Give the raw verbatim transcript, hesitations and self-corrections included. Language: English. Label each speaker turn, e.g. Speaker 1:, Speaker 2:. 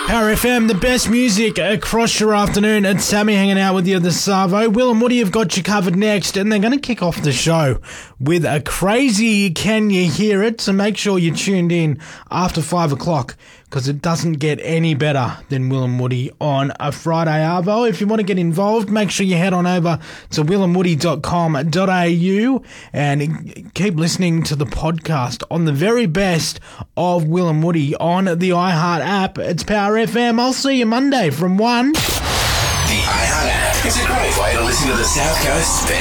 Speaker 1: Power F M, the best music across your afternoon. It's Sammy hanging out with you, the Savo. Will and Woody have got you covered next, and they're going to kick off the show with a crazy Can You Hear It? So make sure you're tuned in after five o'clock, because it doesn't get any better than Will and Woody on a Friday arvo. If you want to get involved, make sure you head on over to will and woody dot com dot a u and keep listening to the podcast on the very best of Will and Woody on the iHeart app. It's Power F M. I'll see you Monday from one.
Speaker 2: The iHeart app is a great way to listen to the South Coast's